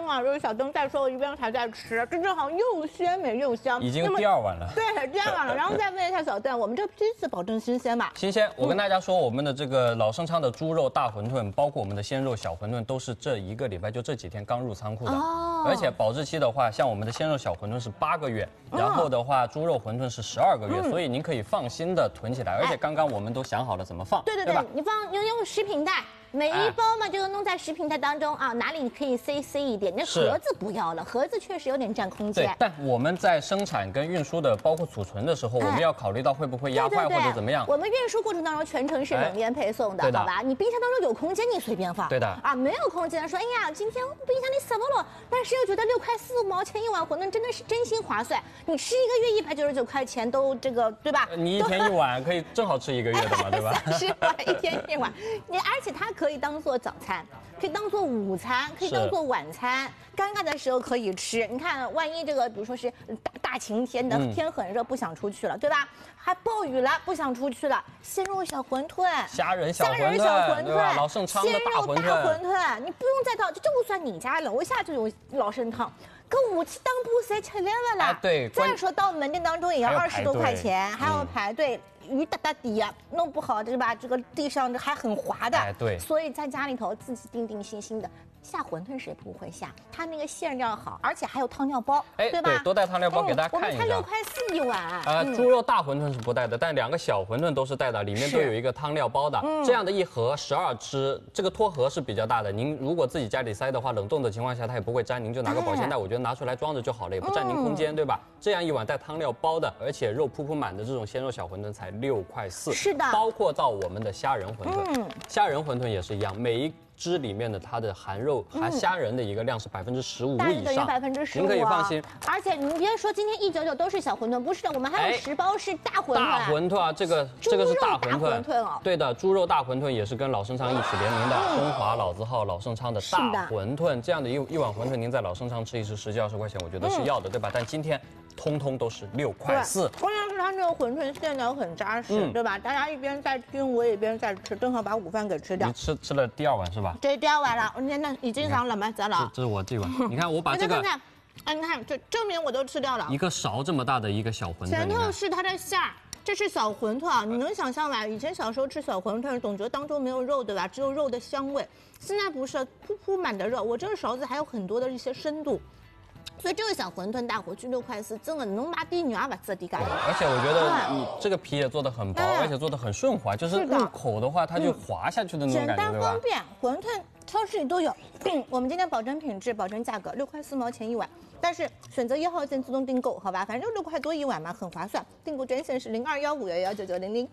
啊，就是小灯在说，我一边还在吃，这正好又鲜美又香。 已经第2碗了。 对，第2碗了。然后再问一下小邓，我们这批次保证新鲜吧？ 新鲜。我跟大家说，我们的这个老盛昌的猪肉大馄饨，包括我们的鲜肉小馄饨，都是这1个礼拜就这几天刚入仓库的。而且保质期的话，像我们的鲜肉小馄饨是8个月，然后的话猪肉馄饨是12个月，所以您可以放心的囤起来。而且刚刚我们都想好了怎么放， 对吧？你放用食品袋。每一包嘛，就弄在食品袋当中啊，哪里你可以塞一点，那盒子不要了，盒子确实有点占空间。 对，但我们在生产跟运输的，包括储存的时候，我们要考虑到会不会压坏或者怎么样。 我们运输过程当中全程是冷链配送的，好吧？你冰箱当中有空间你随便放。 对的。 啊，没有空间说，哎呀，今天冰箱里舍不了，但是又觉得6块4毛钱1碗馄饨真的是真心划算。你吃1个月199块钱都这个对吧？ 你1天1碗可以正好吃1个月的嘛，对吧 ？30碗1天1碗，而且它可以当做早餐，可以当做午餐，可以当做晚餐，尴尬的时候可以吃。你看，万一这个比如说是大晴天的，天很热，不想出去了，对吧？还暴雨了，不想出去了，鲜肉小馄饨， 虾仁小馄饨，对吧？老盛昌的大馄饨，你不用再到，就算你家楼下就有老盛昌。跟武器当不谁吃来了啦？ 对。 再说到门店当中也要20多块钱，还要排队，雨哒哒滴啊，弄不好对吧？这个地上还很滑的。 对。 所以在家里头自己定心心的下馄饨谁不会下？它那个馅料好，而且还有汤料包，对吧？ 对，多带汤料包给大家看一下。 我们才6块4一碗。 猪肉大馄饨是不带的，但2个小馄饨都是带的，里面都有一个汤料包的。这样的一盒12只，这个托盒是比较大的。您如果自己家里塞的话，冷冻的情况下它也不会粘，您就拿个保鲜袋，我觉得拿出来装着就好了，也不占您空间，对吧？这样一碗带汤料包的，而且肉铺满的这种鲜肉小馄饨才6块4。 是的。 包括到我们的虾仁馄饨，虾仁馄饨也是一样，每一只里面的它的含肉含虾仁的一个量是15%以上 ，15%， 您可以放心。 而且您别说今天199都是小馄饨，不是的，我们还有10包是大馄饨。 大馄饨啊，这个是大馄饨哦。 对的，猪肉大馄饨也是跟老盛昌一起联名的，中华老字号老盛昌的大馄饨。这样的一碗馄饨，您在老盛昌吃一吃10几20块钱，我觉得是要的，对吧？但今天通通都是6块4。 关键是它这个馄饨馅料很扎实，对吧？大家一边在听，我也一边在吃，正好把午饭给吃掉。 你吃了第2碗是吧？ 这第2碗了，我今天已经上了吗？咱了。 这是我这碗，你看我把这个， 你看这正面我都吃掉了， 一个勺这么大的一个小馄饨， 前头是它的馅儿。这是小馄饨啊，你能想象吧？以前小时候吃小馄饨，总觉得当中没有肉，对吧？只有肉的香味。现在不是，铺满的肉，我这个勺子还有很多的一些深度。所以这个小馄饨大伙去6块4，真的能把第2把这地干。 而且我觉得你这个皮也做得很薄，而且做得很顺滑，就是入口的话它就滑下去的那种感觉，对吧？ 简单方便，馄饨超市里都有。我们今天保证品质，保证价格，6块4毛钱一碗。但是选择1号线自动订购，好吧？反正6块多一碗嘛，很划算。订购专线是0215119900。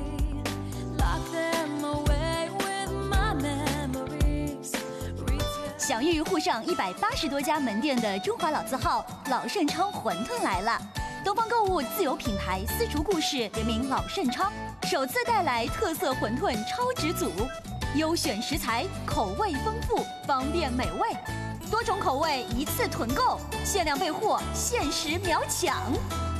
享誉沪上180多家门店的中华老字号老盛昌馄饨来了！东方购物自有品牌丝竹故事联名老盛昌，首次带来特色馄饨超值组，优选食材，口味丰富，方便美味，多种口味一次囤购，限量备货，限时秒抢。